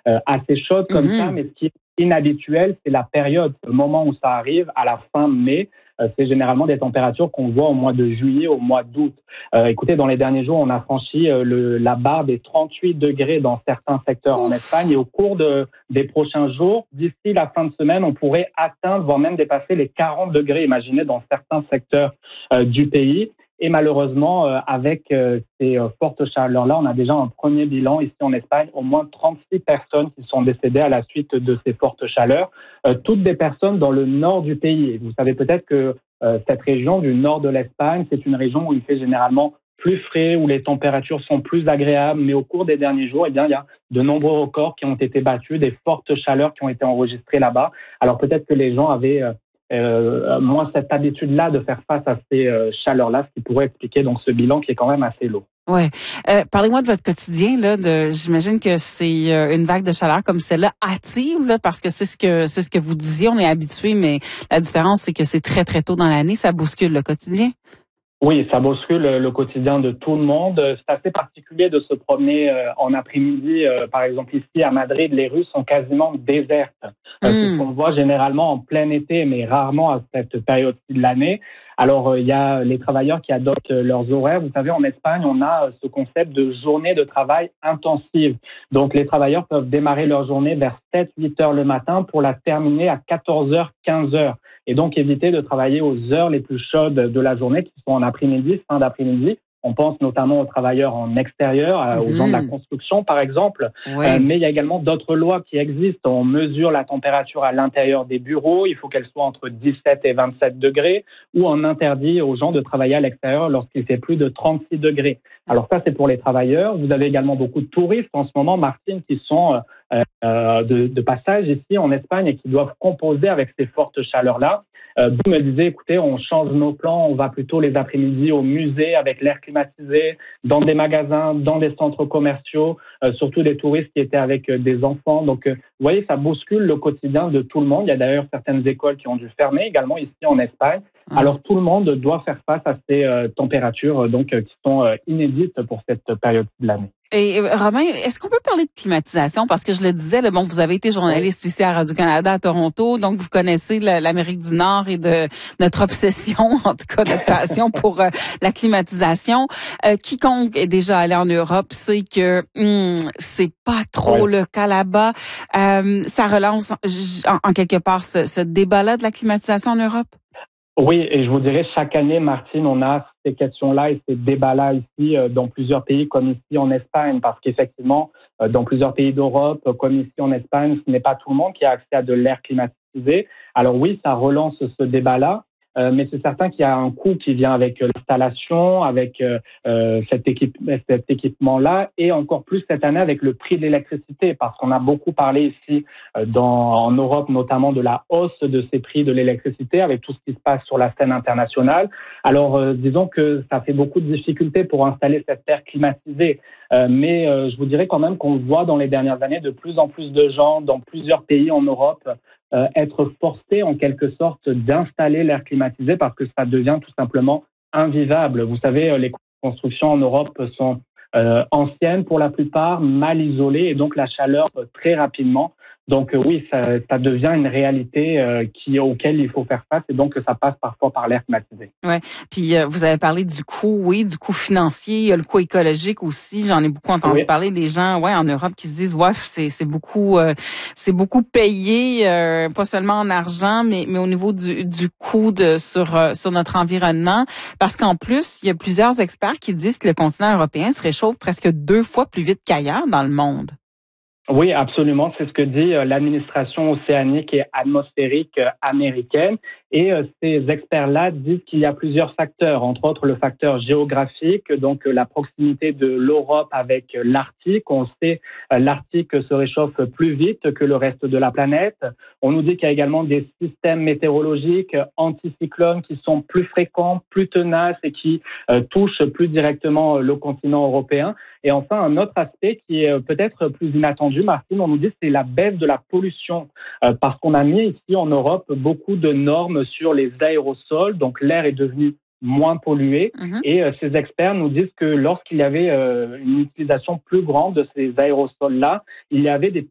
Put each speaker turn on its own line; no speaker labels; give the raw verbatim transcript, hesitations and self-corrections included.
euh, assez chaude comme
Mm-hmm.
ça, mais ce qui est inhabituel, c'est la période, le moment où ça arrive, à la fin mai. Euh, c'est généralement des températures qu'on voit au mois de juillet, au mois d'août. Euh, écoutez, dans les derniers jours, on a franchi euh, le, la barre des trente-huit degrés dans certains secteurs en Espagne. Et au cours de, des prochains jours, d'ici la fin de semaine, on pourrait atteindre, voire même dépasser les quarante degrés, imaginez, dans certains secteurs euh, du pays. Et malheureusement, euh, avec euh, ces euh, fortes chaleurs-là, on a déjà un premier bilan ici en Espagne, au moins trente-six personnes qui sont décédées à la suite de ces fortes chaleurs, euh, toutes des personnes dans le nord du pays. Et vous savez peut-être que euh, cette région du nord de l'Espagne, c'est une région où il fait généralement plus frais, où les températures sont plus agréables. Mais au cours des derniers jours, eh bien, il y a de nombreux records qui ont été battus, des fortes chaleurs qui ont été enregistrées là-bas. Alors peut-être que les gens avaient euh, Euh, moins cette habitude-là de faire face à ces euh, chaleurs-là, ce qui pourrait expliquer donc ce bilan qui est quand même assez lourd.
Ouais. Euh, parlez-moi de votre quotidien là. De, j'imagine que c'est euh, une vague de chaleur comme celle-là hâtive là, parce que c'est ce que c'est ce que vous disiez. On est habitué, mais la différence c'est que c'est très très tôt dans l'année, ça bouscule le quotidien.
Oui, ça bouscule le quotidien de tout le monde. C'est assez particulier de se promener euh, en après-midi. Euh, par exemple, ici à Madrid, les rues sont quasiment désertes. Euh,
Mm.
C'est ce qu'on voit généralement en plein été, mais rarement à cette période-ci de l'année. Alors, euh, il y a les travailleurs qui adoptent leurs horaires. Vous savez, en Espagne, on a ce concept de journée de travail intensive. Donc, les travailleurs peuvent démarrer leur journée vers sept huit heures le matin pour la terminer à quatorze heures quinze heures. Et donc éviter de travailler aux heures les plus chaudes de la journée, qui sont en après-midi, fin d'après-midi. On pense notamment aux travailleurs en extérieur, aux gens de la
Mm-hmm.
construction, par exemple.
Oui.
Euh, mais il y a également d'autres lois qui existent. On mesure la température à l'intérieur des bureaux. Il faut qu'elle soit entre dix-sept et vingt-sept degrés, ou on interdit aux gens de travailler à l'extérieur lorsqu'il fait plus de trente-six degrés. Alors ça, c'est pour les travailleurs. Vous avez également beaucoup de touristes en ce moment, Martine, qui sont euh, de, de passage ici en Espagne et qui doivent composer avec ces fortes chaleurs-là. Euh, vous me disiez, écoutez, on change nos plans, on va plutôt les après-midi au musée avec l'air climatisé, dans des magasins, dans des centres commerciaux, euh, surtout des touristes qui étaient avec euh, des enfants. Donc, euh, vous voyez, ça bouscule le quotidien de tout le monde. Il y a d'ailleurs certaines écoles qui ont dû fermer également ici en Espagne.
Mm.
Alors, tout le monde doit faire face à ces euh, températures donc euh, qui sont euh, inédites pour cette période de l'année.
Et Romain, est-ce qu'on peut parler de climatisation? Parce que je le disais, là, bon, vous avez été journaliste ici à Radio-Canada à Toronto, donc vous connaissez la, l'Amérique du Nord et de notre obsession, en tout cas notre passion pour euh, la climatisation. Euh, quiconque est déjà allé en Europe sait que hum, c'est pas trop
Ouais.
le cas là-bas. Euh, ça relance en, en quelque part ce, ce débat-là de la climatisation en Europe?
Oui, et je vous dirais, chaque année, Martine, on a ces questions-là et ces débats-là ici euh, dans plusieurs pays, comme ici en Espagne, parce qu'effectivement, euh, dans plusieurs pays d'Europe, euh, comme ici en Espagne, ce n'est pas tout le monde qui a accès à de l'air climatisé. Alors oui, ça relance ce débat-là, euh, mais c'est certain qu'il y a un coût qui vient avec euh, l'installation, avec euh, euh, cet, équipe, cet équipement-là, et encore plus cette année avec le prix de l'électricité, parce qu'on a beaucoup parlé ici euh, dans, en Europe, notamment de la hausse de ces prix de l'électricité, avec tout ce qui se passe sur la scène internationale. Alors, euh, disons que ça fait beaucoup de difficultés pour installer cet air climatisé, euh, mais euh, je vous dirais quand même qu'on voit dans les dernières années de plus en plus de gens dans plusieurs pays en Europe euh, être forcés en quelque sorte d'installer l'air climatisé parce que ça devient tout simplement invivable. Vous savez, les constructions en Europe sont euh, anciennes pour la plupart, mal isolées et donc la chaleur euh, très rapidement. Donc euh, oui, ça, ça devient une réalité euh, qui, auquel il faut faire face et donc ça passe parfois par l'air climatisé.
Ouais. Puis euh, vous avez parlé du coût, oui, du coût financier, il y a le coût écologique aussi. J'en ai beaucoup entendu
Oui.
parler des gens, ouais, en Europe qui se disent, ouais, c'est c'est beaucoup, euh, c'est beaucoup payé, euh, pas seulement en argent, mais mais au niveau du du coût de sur euh, sur notre environnement, parce qu'en plus, il y a plusieurs experts qui disent que le continent européen se réchauffe presque deux fois plus vite qu'ailleurs dans le monde.
Oui, absolument. C'est ce que dit euh, l'administration océanique et atmosphérique euh, américaine. Et euh, ces experts-là disent qu'il y a plusieurs facteurs, entre autres le facteur géographique, donc euh, la proximité de l'Europe avec euh, l'Arctique. On sait euh, l'Arctique se réchauffe plus vite que le reste de la planète. On nous dit qu'il y a également des systèmes météorologiques euh, anticyclones qui sont plus fréquents, plus tenaces et qui euh, touchent plus directement euh, le continent européen. Et enfin, un autre aspect qui est peut-être plus inattendu, Martine, on nous dit que c'est la baisse de la pollution, euh, parce qu'on a mis ici en Europe beaucoup de normes sur les aérosols, donc l'air est devenu moins pollué.
Mm-hmm.
Et euh, ces experts nous disent que lorsqu'il y avait euh, une utilisation plus grande de ces aérosols-là, il y avait des